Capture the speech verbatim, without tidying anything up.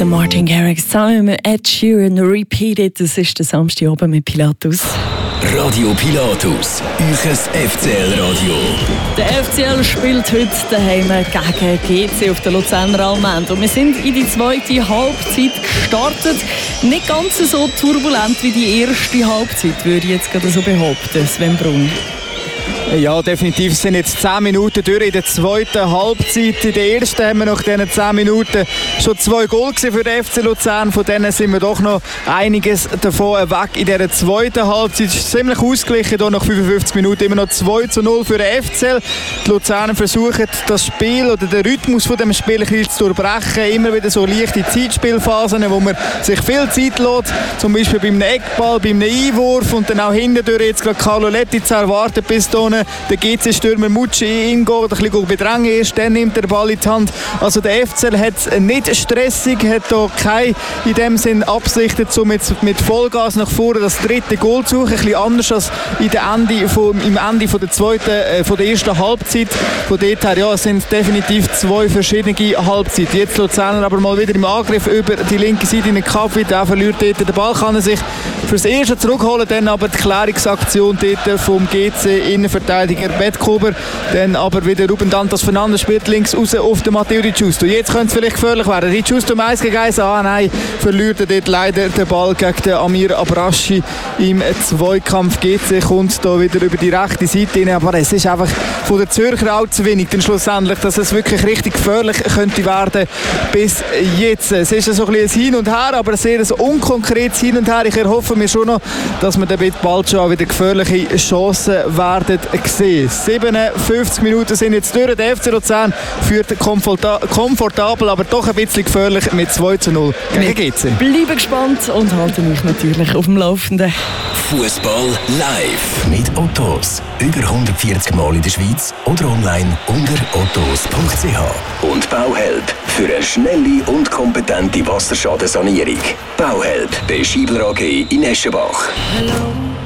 der Martin Garrix zusammen mit Ed Sheeran Repeated. Das ist der Samstagabend mit Pilatus. Radio Pilatus, euch F C L-Radio. Der F C L spielt heute daheim gegen G C auf der Luzerner Allmende. Und wir sind in die zweite Halbzeit gestartet. Nicht ganz so turbulent wie die erste Halbzeit, würde ich jetzt gerade so behaupten, Sven Brun. Ja, definitiv sind jetzt zehn Minuten durch in der zweiten Halbzeit. In der ersten haben wir nach diesen zehn Minuten schon zwei Goal für den F C Luzern. Von denen sind wir doch noch einiges davon weg in dieser zweiten Halbzeit. Es ist ziemlich ausgeglichen, hier nach fünfundfünfzig Minuten immer noch zwei zu null für den F C L. Die Luzerner versuchen das Spiel oder den Rhythmus von dem Spiel ein bisschen zu durchbrechen. Immer wieder so leichte Zeitspielphasen, wo man sich viel Zeit lässt. Zum Beispiel beim Eckball, beim Einwurf und dann auch hintendurch jetzt gerade Carlo Lettiz erwartet, bis da der G C-Stürmer Mucci hingeht, ein bisschen bedrängen erst, dann nimmt der Ball in die Hand. Also der F C L hat es nicht stressig, hat hier keine in dem Sinn Absichten, um jetzt mit Vollgas nach vorne das dritte Goal zu suchen. Ein bisschen anders als in der Ende von, im Ende von der, zweiten, äh, von der ersten Halbzeit. Von dort her ja, sind definitiv zwei verschiedene Halbzeiten. Jetzt Luzerner aber mal wieder im Angriff über die linke Seite in den Kaffee. Der verliert dort den Ball, kann er sich fürs Erste zurückholen, dann aber die Klärungsaktion dort vom G C Innenverteidiger Bettkober, dann aber wieder Ruben Dantas Fernandes spielt links raus auf den Matteo Di Giusto. Jetzt könnte es vielleicht gefährlich werden. Di Giusto eins gegen eins, ah nein, verliert er dort leider den Ball gegen den Amir Abraschi im Zweikampf. G C kommt da wieder über die rechte Seite rein, aber es ist einfach von der Zürcher auch zu wenig, denn schlussendlich, dass es wirklich richtig gefährlich könnte werden bis jetzt. Es ist so ein bisschen ein Hin und Her, aber sehr ein unkonkretes Hin und Her. Ich erhoffe mir schon noch, dass wir dann bald schon wieder gefährliche Chancen werden sehen. siebenundfünfzig Minuten sind jetzt durch. Der F C Luzern führt komfortabel, aber doch ein bisschen gefährlich mit zwei zu null gegen G C. Bleiben gespannt und halten mich natürlich auf dem Laufenden. Fußball live mit Ottos. Über hundertvierzig Mal in der Schweiz oder online unter ottos punkt c h. Und Bauhelp für eine schnelle und kompetente Wasserschadensanierung. Bauhelp bei Schiebler A G in Eschenbach. Hello.